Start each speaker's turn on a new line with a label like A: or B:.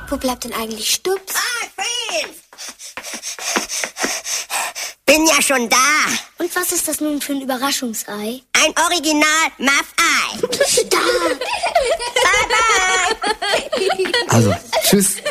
A: Wo bleibt denn eigentlich Stups?
B: Fred! Bin ja schon da.
A: Und was ist das nun für ein Überraschungsei?
B: Ein Original Muff-Ei.
A: Stark!
B: Bye, bye.
C: Also, tschüss.